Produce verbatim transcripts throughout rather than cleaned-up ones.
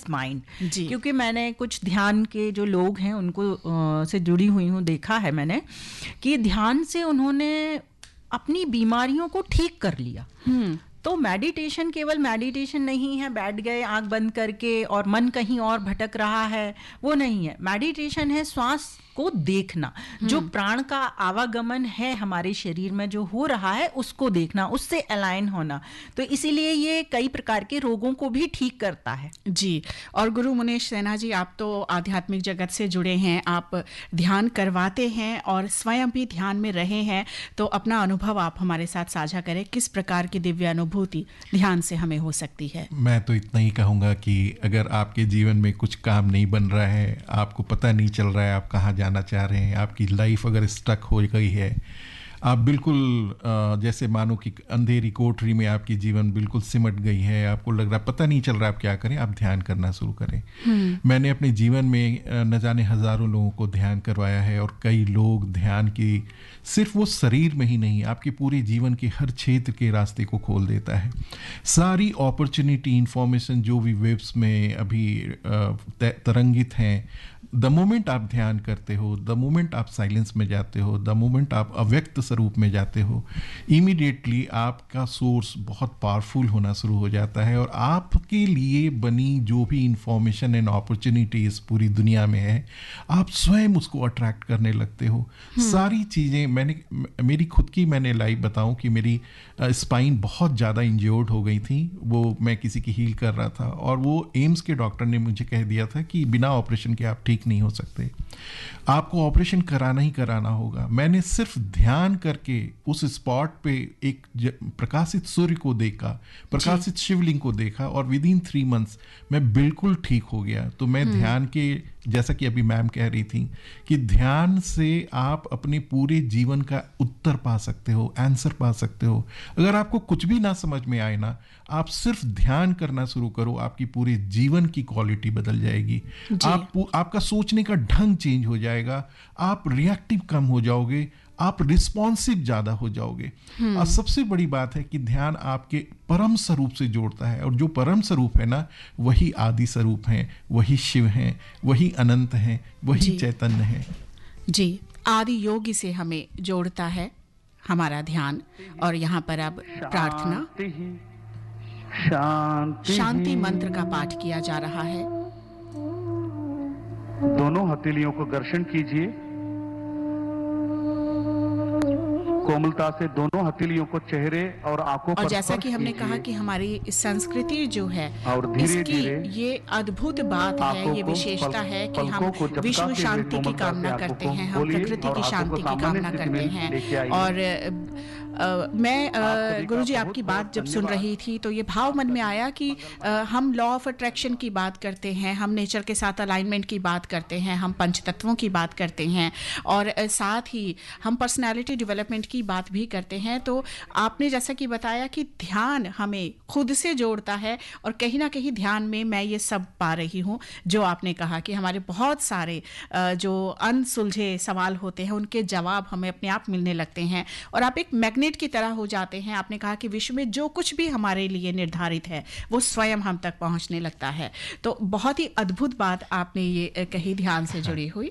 Relaxed mind. क्योंकि मैंने कुछ ध्यान के जो लोग हैं उनको आ, से जुड़ी हुई हूँ, देखा है मैंने कि ध्यान से उन्होंने अपनी बीमारियों को ठीक कर लिया। तो मेडिटेशन केवल मेडिटेशन नहीं है, बैठ गए आंख बंद करके और मन कहीं और भटक रहा है, वो नहीं है। मेडिटेशन है श्वास को देखना, जो प्राण का आवागमन है हमारे शरीर में जो हो रहा है उसको देखना, उससे अलाइन होना। तो इसीलिए ये कई प्रकार के रोगों को भी ठीक करता है। जी। और गुरु मुनीश सिन्हा जी, आप तो आध्यात्मिक जगत से जुड़े हैं, आप ध्यान करवाते हैं और स्वयं भी ध्यान में रहे हैं, तो अपना अनुभव आप हमारे साथ साझा करें। किस प्रकार की दिव्य अनुभूति ध्यान से हमें हो सकती है? मैं तो इतना ही कहूँगा कि अगर आपके जीवन में कुछ काम नहीं बन रहा है, आपको पता नहीं चल रहा है आप कहाँ जाना चाह रहे हैं, आपकी लाइफ अगर स्टक हो गई है, आप बिल्कुल जैसे मानो कि अंधेरी कोठरी में आपकी जीवन बिल्कुल सिमट गई है, आपको लग रहा पता नहीं चल रहा आप क्या करें, आप ध्यान करना शुरू करें। मैंने अपने जीवन में न जाने हज़ारों लोगों को ध्यान करवाया है और कई लोग ध्यान की सिर्फ वो शरीर में ही नहीं, आपके पूरे जीवन के हर क्षेत्र के रास्ते को खोल देता है। सारी अपॉर्चुनिटी, इंफॉर्मेशन जो भी वेव्स में अभी तरंगित हैं, द मोमेंट आप ध्यान करते हो, द मोमेंट आप साइलेंस में जाते हो, द मोमेंट आप अव्यक्त स्वरूप में जाते हो, इमीडिएटली आपका सोर्स बहुत पावरफुल होना शुरू हो जाता है और आपके लिए बनी जो भी इंफॉर्मेशन एंड अपॉर्चुनिटीज पूरी दुनिया में है, आप स्वयं उसको अट्रैक्ट करने लगते हो। सारी चीज़ें मैंने मेरी खुद की मैंने लाइफ बताऊं कि मेरी स्पाइन बहुत ज़्यादा इंज्योर्ड हो गई थी, वो मैं किसी की हील कर रहा था और वो एम्स के डॉक्टर ने मुझे कह दिया था कि बिना ऑपरेशन के आप ठीक नहीं हो सकते, आपको ऑपरेशन कराना ही कराना होगा। मैंने सिर्फ ध्यान करके उस स्पॉट पे एक प्रकाशित सूर्य को देखा, प्रकाशित शिवलिंग को देखा और विद इन थ्री मंथ्स मैं बिल्कुल ठीक हो गया। तो मैं ध्यान के, जैसा कि अभी मैम कह रही थी कि ध्यान से आप अपने पूरे जीवन का उत्तर पा सकते हो, आंसर पा सकते हो। अगर आपको कुछ भी ना समझ में आए ना, आप सिर्फ ध्यान करना शुरू करो, आपकी पूरे जीवन की क्वालिटी बदल जाएगी। आप आपका सोचने का ढंग चेंज हो जाएगा, आप रिएक्टिव कम हो जाओगे, आप रिस्पॉन्सिव ज्यादा हो जाओगे। और सबसे बड़ी बात है कि ध्यान आपके परम स्वरूप से जोड़ता है, और जो परम स्वरूप है ना, वही आदि स्वरूप है, वही शिव हैं, वही अनंत हैं, वही चैतन्य है। जी, आदि योगी से हमें जोड़ता है हमारा ध्यान। और यहाँ पर अब प्रार्थना शांति, शांति मंत्र का पाठ किया जा रहा है। दोनों हथेलियों को घर्षण कीजिए, कोमलता से दोनों हथेलियों को चेहरे और आंखों पर। और जैसा कि हमने कहा कि हमारी संस्कृति जो है, इसकी ये अद्भुत बात है, ये विशेषता है कि हम विश्व शांति की कामना करते हैं, हम प्रकृति की शांति की कामना करते हैं। और Uh, मैं uh, गुरुजी आपकी बात जब सुन रही थी तो ये भाव मन में आया कि uh, हम लॉ ऑफ अट्रैक्शन की बात करते हैं, हम नेचर के साथ अलाइनमेंट की बात करते हैं, हम पंचतत्वों की बात करते हैं और uh, साथ ही हम पर्सनालिटी डेवलपमेंट की बात भी करते हैं। तो आपने जैसा कि बताया कि ध्यान हमें खुद से जोड़ता है और कहीं ना कहीं ध्यान में मैं ये सब पा रही हूँ जो आपने कहा कि हमारे बहुत सारे uh, जो अनसुलझे सवाल होते हैं उनके जवाब हमें अपने आप मिलने लगते हैं और आप एक मैग्नेट की तरह हो जाते हैं। आपने कहा कि विश्व में जो कुछ भी हमारे लिए निर्धारित है वो स्वयं हम तक पहुंचने लगता है। तो बहुत ही अद्भुत बात आपने ये कही ध्यान से जुड़ी हुई।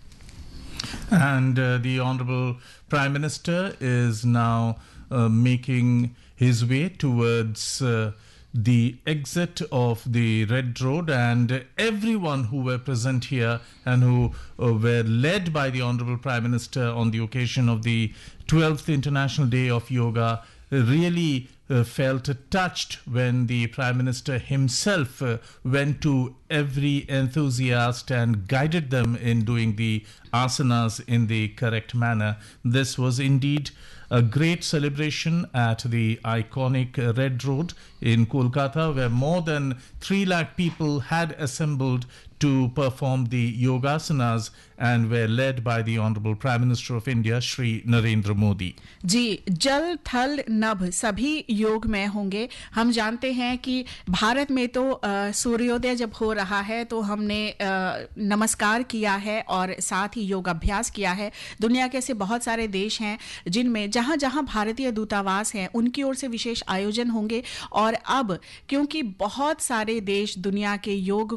And uh, the Honorable Prime Minister is now uh, making his way towards uh, the exit of the Red Road, and everyone who were present here and who uh, were led by the Honorable Prime Minister on the occasion of the twelfth International Day of Yoga really uh, felt touched when the Prime Minister himself uh, went to every enthusiast and guided them in doing the asanas in the correct manner. This was indeed a great celebration at the iconic Red Road in Kolkata, where more than three lakh people had assembled to perform the yogasanas and were led by the Honorable Prime Minister of India, Shri Narendra Modi. जी, जल थल नभ सभी योगमय होंगे। हम जानते हैं कि भारत में तो सूर्योदय जब हो रहा है तो हमने आ, नमस्कार किया है और साथ ही योगाभ्यास किया है। दुनिया के ऐसे बहुत सारे देश हैं जिनमें जहां जहां भारतीय दूतावास हैं उनकी ओर से विशेष आयोजन होंगे। और अब क्योंकि बहुत सारे देश दुनिया के योग